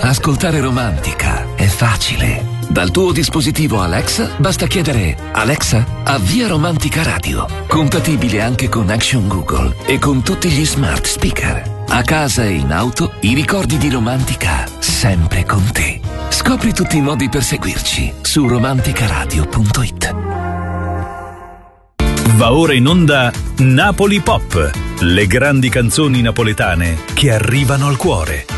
Ascoltare Romantica è facile. Dal tuo dispositivo Alexa basta chiedere: Alexa, avvia Romantica Radio. Compatibile anche con Action Google e con tutti gli smart speaker. A casa e in auto, i ricordi di Romantica sempre con te. Scopri tutti i modi per seguirci su romanticaradio.it. Va ora in onda Napoli Pop, le grandi canzoni napoletane che arrivano al cuore.